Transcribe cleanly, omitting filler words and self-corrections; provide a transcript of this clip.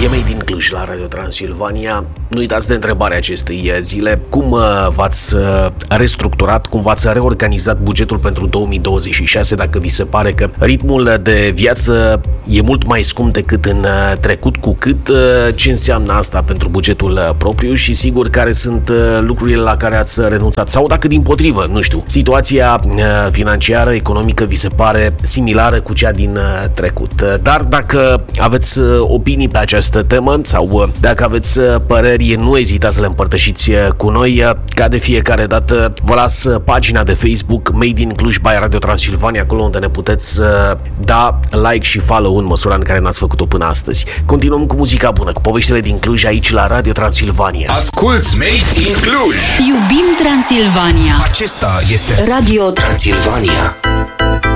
E Made in Cluj la Radio Transilvania. Nu uitați de întrebarea acestei zile. Cum v-ați restructurat, cum v-ați reorganizat bugetul pentru 2026, dacă vi se pare că ritmul de viață e mult mai scump decât în trecut, cu cât ce înseamnă asta pentru bugetul propriu și sigur care sunt lucrurile la care ați renunțat sau dacă dimpotrivă, nu știu, situația financiară, economică vi se pare similară cu cea din trecut. Dar dacă aveți opinii pe această temă sau dacă aveți păreri, nu ezitați să le împărtășiți cu noi. Ca de fiecare dată, vă las pagina de Facebook Made in Cluj by Radio Transilvania, acolo unde ne puteți da like și follow în măsura în care n-ați făcut-o până astăzi. Continuăm cu muzica bună, cu poveștile din Cluj aici la Radio Transilvania. Asculți Made in Cluj! Iubim Transilvania! Acesta este Radio Transilvania.